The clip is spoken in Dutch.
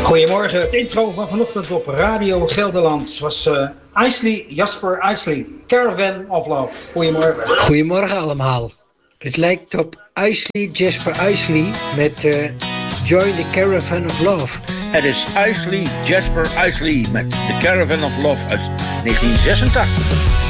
Goedemorgen, het intro van vanochtend op Radio Gelderland was Jasper Isley, Caravan of Love. Goedemorgen. Goedemorgen allemaal. Het lijkt op Jasper Isley met Join the Caravan of Love. Het is Jasper Isley met The Caravan of Love uit 1986.